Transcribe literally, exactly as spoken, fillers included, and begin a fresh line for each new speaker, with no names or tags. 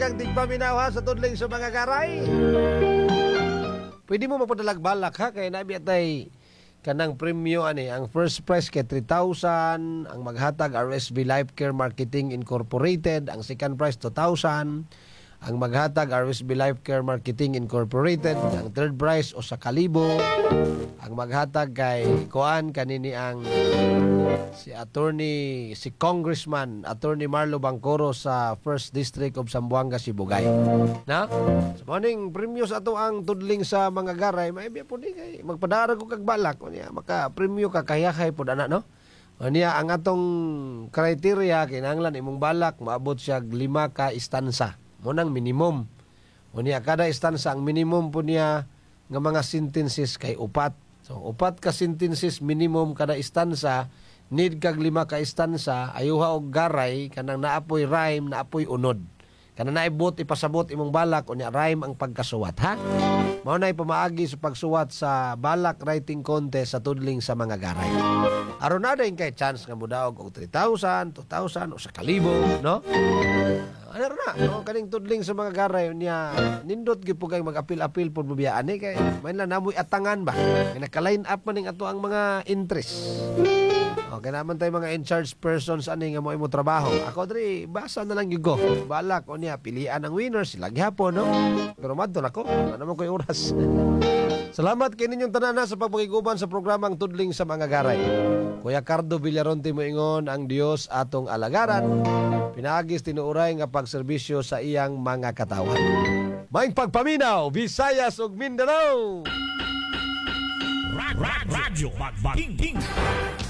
Kang tigpaminaw ha sa tudling sa mga garay. Pwede mo mapadalag balak ha kay nabi atay kanang premyo ani ang first prize kay three thousand, ang maghatag R S B Life Care Marketing Incorporated, ang second prize two thousand, ang maghatag R S B Life Care Marketing Incorporated, ang third prize o sa kalibo, ang maghatag kay kuan kanini ang si attorney si Congressman attorney Marlo Bangcoro sa First District of Zamboanga, Sibugay. Na? Sa morning premyo sa ato ang tudling sa mga garay, maibya po di kay magpadara ko kag balak unya maka premyo ka kayahay pud ana no. Unya ang atong criteria kinahanglan imong balak maabot siya lima ka istansa. Mo nang minimum. Unya kada istansa ang minimum po niya nga mga sentences kay upat. So upat ka sentences minimum kada istansa, need kag lima ka istansa, ayuha og garay kanang naapoy rhyme, naapoy unod. Kanang naibot ipasabot imong balak unya rhyme ang pagkasuwat ha. Mao nay pamaagi sa pagsuwat sa balak writing contest sa tudling sa mga garay. Aron na din kay chance nga mudaog og three thousand, two thousand o sa kalibo, no? Ano na, no? Kaning tudling sa mga garay niya, nindot gyud pugay mag-apil-apil pud mo biya ani kay may na namoy atangan ba. Kay naka-line up man ning ato ang mga interest. Okay naman tayo mga in-charge persons ani nga mo imo trabaho. Ako diri basa na lang gyud ko. Balak o niya pilian ang winner sila gyapon no. Pero madto nako, ano man koy oras. Salamat kay ninyong tanan sa pagpakiguban sa programang Tudling sa Mga Garay. Kuya Cardo Villaronte mo ingon ang Dios atong alagaran. Pinagis tinuuray nga pagserbisyo sa iyang mga katawan. Maing pagpaminaw, Visayas ug Mindanao.
Radyo Magbaking